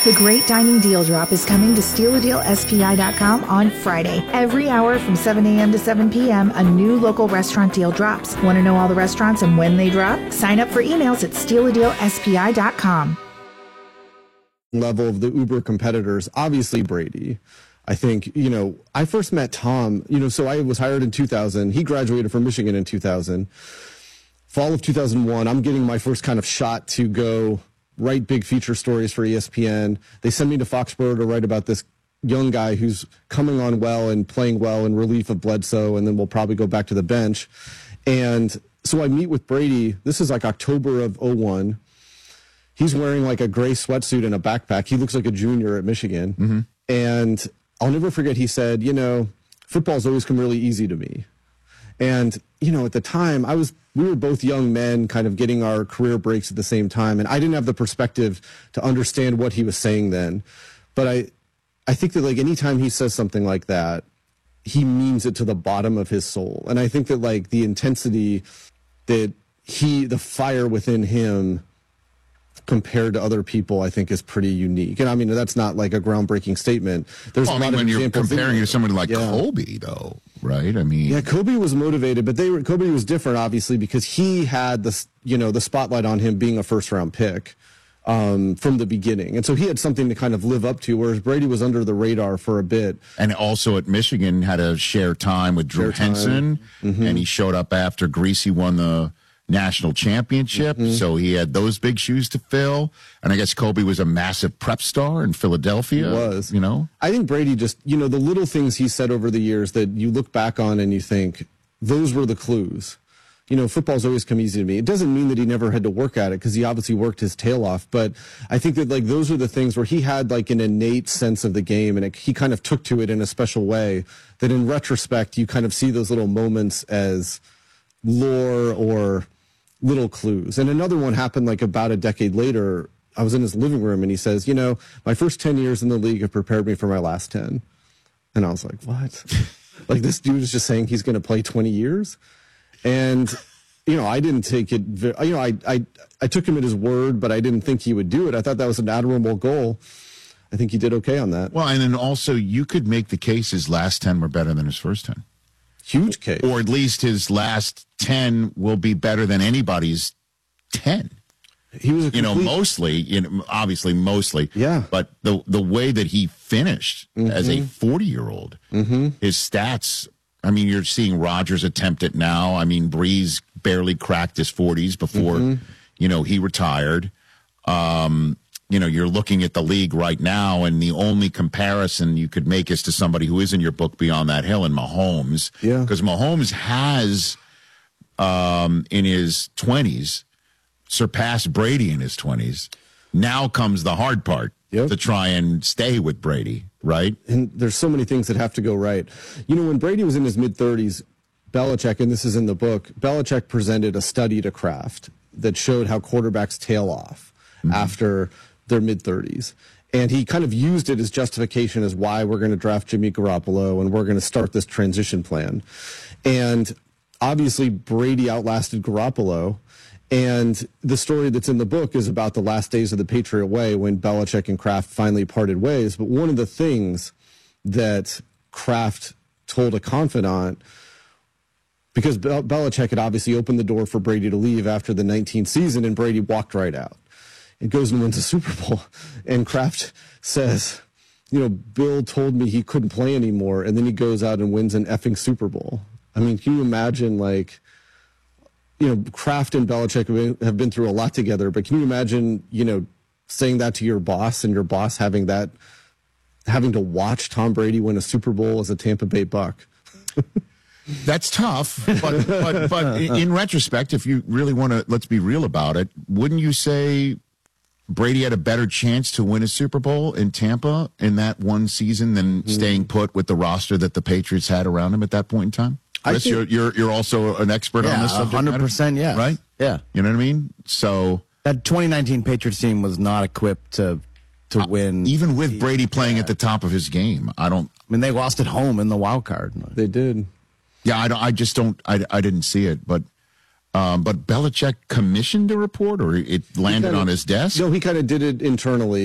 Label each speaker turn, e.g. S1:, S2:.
S1: The Great Dining Deal Drop is coming to StealADealSPI.com on Friday. Every hour from 7 a.m. to 7 p.m., a new local restaurant deal drops. Want to know all the restaurants and when they drop? Sign up for emails at StealADealSPI.com.
S2: Level of the Uber competitors, obviously Brady. I think, I first met Tom, so I was hired in 2000. He graduated from Michigan in 2000. Fall of 2001, I'm getting my first kind of shot to go write big feature stories for ESPN. They send me to Foxborough to write about this young guy who's coming on well and playing well in relief of Bledsoe, and then we'll probably go back to the bench. And so I meet with Brady. This is like October of 01. He's wearing like a gray sweatsuit and a backpack. He looks like a junior at Michigan. Mm-hmm. And I'll never forget, he said, football's always come really easy to me. And, at the time, we were both young men kind of getting our career breaks at the same time. And I didn't have the perspective to understand what he was saying then. But I think that like anytime he says something like that, he means it to the bottom of his soul. And I think that like the intensity that the fire within him compared to other people, I think is pretty unique. And I mean, that's not like a groundbreaking statement. There's a lot of
S3: when you're
S2: examples
S3: comparing to somebody like Kobe, though, right? I mean,
S2: yeah, Kobe was motivated, but Kobe was different, obviously, because he had the spotlight on him being a first-round pick from the beginning, and so he had something to kind of live up to. Whereas Brady was under the radar for a bit,
S3: and also at Michigan had to share time with Drew Henson, and he showed up after Greasy won the national championship, so he had those big shoes to fill. And I guess Kobe was a massive prep star in Philadelphia.
S2: He was.
S3: I
S2: think Brady just, the little things he said over the years that you look back on and you think, those were the clues. Football's always come easy to me. It doesn't mean that he never had to work at it, because he obviously worked his tail off. But I think that, like, those are the things where he had, like, an innate sense of the game, and he kind of took to it in a special way that in retrospect, you kind of see those little moments as lore or little clues. And another one happened like about a decade later. I was in his living room and he says, my first 10 years in the league have prepared me for my last 10. And I was like, what? Like, this dude is just saying he's going to play 20 years? And, I didn't take it, I took him at his word, but I didn't think he would do it. I thought that was an admirable goal. I think he did okay on that.
S3: Well, and then also you could make the case his last 10 were better than his first 10.
S2: Huge case.
S3: Or at least his last 10 will be better than anybody's 10.
S2: He was
S3: mostly, obviously mostly.
S2: Yeah.
S3: But the way that he finished as a 40-year-old, his stats, I mean, you're seeing Rodgers attempt it now. I mean, Breeze barely cracked his 40s before, he retired. You're looking at the league right now, and the only comparison you could make is to somebody who is in your book, Beyond That Hill, and Mahomes.
S2: Yeah.
S3: Because Mahomes has, in his 20s, surpassed Brady in his 20s. Now comes the hard part to try and stay with Brady, right?
S2: And there's so many things that have to go right. When Brady was in his mid-30s, Belichick, and this is in the book, Belichick presented a study to Kraft that showed how quarterbacks tail off after their mid-30s. And he kind of used it as justification as why we're going to draft Jimmy Garoppolo and we're going to start this transition plan. And obviously Brady outlasted Garoppolo. And the story that's in the book is about the last days of the Patriot Way when Belichick and Kraft finally parted ways. But one of the things that Kraft told a confidant, because Belichick had obviously opened the door for Brady to leave after the 19th season, and Brady walked right out. It goes and wins a Super Bowl. And Kraft says, Bill told me he couldn't play anymore. And then he goes out and wins an effing Super Bowl. I mean, can you imagine, like, Kraft and Belichick have been through a lot together, but can you imagine, saying that to your boss and your boss having to watch Tom Brady win a Super Bowl as a Tampa Bay Buck?
S3: That's tough, but in retrospect, if you really want to, let's be real about it, wouldn't you say Brady had a better chance to win a Super Bowl in Tampa in that one season than staying put with the roster that the Patriots had around him at that point in time? Chris, you're also an expert on this subject
S4: 100%, yes.
S3: Right?
S4: Yeah.
S3: You know what I mean? So
S4: that 2019 Patriots team was not equipped to win.
S3: Even with Brady playing at the top of his game. I
S4: mean, they lost at home in the wild card.
S2: They did.
S3: Yeah, I just don't. I didn't see it, but Belichick commissioned a report, or it landed on his desk.
S2: No, he kind of did it internally.